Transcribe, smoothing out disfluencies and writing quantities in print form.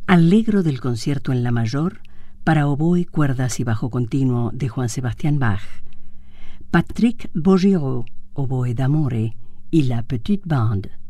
Allegro del concierto en la mayor para oboe, cuerdas y bajo continuo de Juan Sebastián Bach. Patrick Bauguireau, oboe d'amore, y la Petite Bande.